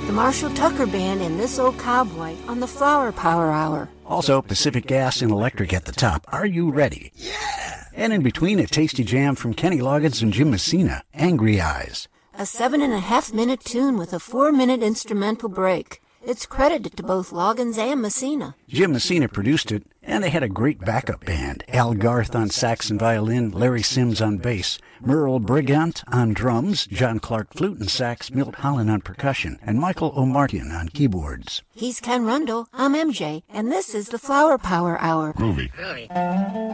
The Marshall Tucker Band and This Old Cowboy on the Flower Power Hour. Also, Pacific Gas and Electric at the top. Are you ready? Yeah! And in between, a tasty jam from Kenny Loggins and Jim Messina, Angry Eyes. A 7.5-minute tune with a 4-minute instrumental break. It's credited to both Loggins and Messina. Jim Messina produced it, and they had a great backup band. Al Garth on sax and violin, Larry Sims on bass, Merle Brigant on drums, John Clark flute and sax, Milt Holland on percussion, and Michael O'Martin on keyboards. He's Ken Rundle, I'm MJ, and this is the Flower Power Hour. Groovy.